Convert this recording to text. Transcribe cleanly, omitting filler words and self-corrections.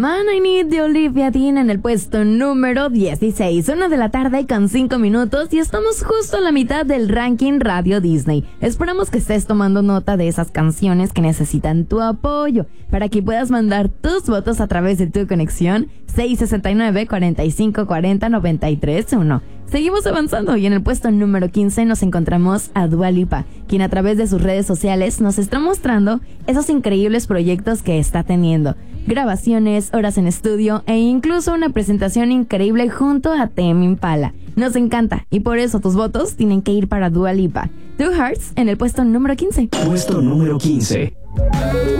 Man I Need de Olivia Dean en el puesto número 16, 1:05 y estamos justo a la mitad del ranking Radio Disney. Esperamos que estés tomando nota de esas canciones que necesitan tu apoyo para que puedas mandar tus votos a través de tu conexión 669-4540-931. Seguimos avanzando y en el puesto número 15 nos encontramos a Dua Lipa, quien a través de sus redes sociales nos está mostrando esos increíbles proyectos que está teniendo. Grabaciones, horas en estudio e incluso una presentación increíble junto a Tame Impala. Nos encanta y por eso tus votos tienen que ir para Dua Lipa. Two Hearts en el puesto número 15. Puesto número 15.